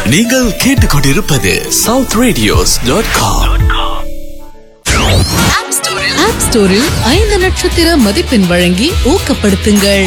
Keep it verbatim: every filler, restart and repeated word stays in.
நீங்கள் கேட்டுக்கொண்டிருப்பது south radios dot com. App ஸ்டோரில் ஐந்து நட்சத்திர மதிப்பெண் வழங்கி ஊக்கப்படுத்துங்கள்.